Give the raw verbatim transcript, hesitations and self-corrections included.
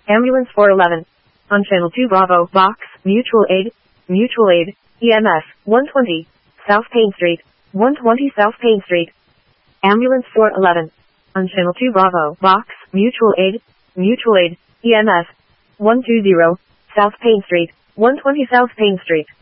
Ambulance four eleven. On Channel two Bravo, Box, Mutual Aid, Mutual Aid, E M S, one twenty, South Payne Street, one twenty South Payne Street. Ambulance four eleven. On Channel two Bravo, Box, Mutual Aid, Mutual Aid, E M S, one two zero, South Payne Street, one twenty South Payne Street.